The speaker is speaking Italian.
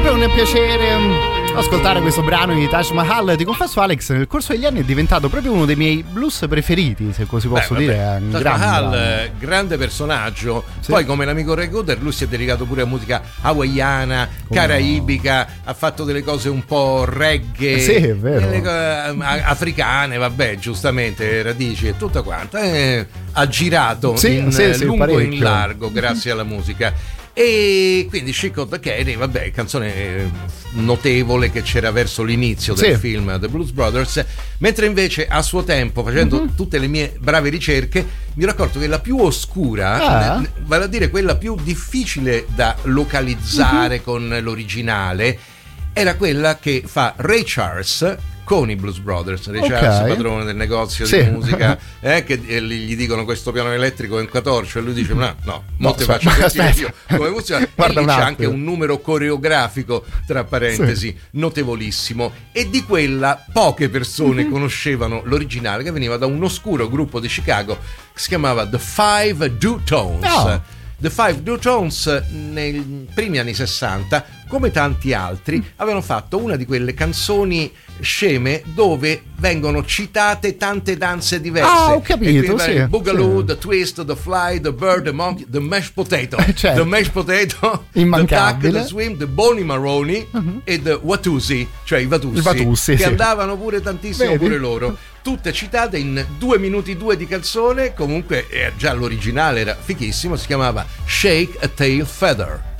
sempre un piacere ascoltare questo brano di Taj Mahal. Ti confesso, Alex, nel corso degli anni è diventato proprio uno dei miei blues preferiti, se così posso dire. Taj Mahal, grande personaggio. Sì. Poi, come l'amico Ray Cooder, lui si è dedicato pure a musica hawaiana, caraibica, ha fatto delle cose un po' reggae, sì, è vero, africane, vabbè, giustamente, radici e tutto quanto. Ha girato lungo parecchio, e in largo grazie alla musica. E quindi She Called the Kenny, vabbè, canzone notevole che c'era verso l'inizio del film The Blues Brothers, mentre invece a suo tempo, facendo tutte le mie brave ricerche, mi ero accorto che la più oscura, vale a dire quella più difficile da localizzare con l'originale, era quella che fa Ray Charles con i Blues Brothers. Ray Charles, padrone del negozio di musica, che gli dicono questo piano elettrico è un catorcio, e lui dice no, mo te faccio sentire io come funziona. E lì c'è anche un numero coreografico, tra parentesi, notevolissimo, e di quella poche persone conoscevano l'originale, che veniva da un oscuro gruppo di Chicago che si chiamava The Five Dutones. The Five Dutones nei primi anni 60, come tanti altri, avevano fatto una di quelle canzoni sceme dove vengono citate tante danze diverse. Ho capito, il Boogaloo, the Twist, the Fly, the Bird, the Monkey, the Mashed Potato, the Mashed Potato, the Duck, the Swim, the Bonnie Maroni e the Watusi, cioè i Vatussi, che andavano pure tantissimo. Vedi? Pure loro. Tutte citate in 2 minuti 2 di canzone. Comunque già l'originale era fichissimo, si chiamava Shake a Tail Feather.